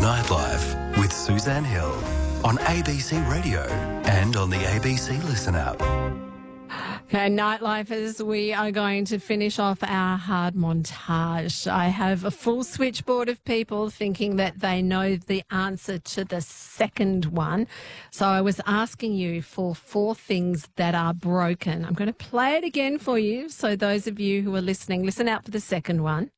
Nightlife with Suzanne Hill on ABC Radio and on the ABC Listen app. Okay, Nightlifers, we are going to finish off our hard montage. I have a full switchboard of people thinking that they know the answer to the second one. So I was asking you for 4 things that are broken. I'm going to play it again for you. So those of you who are listening, listen out for the second one.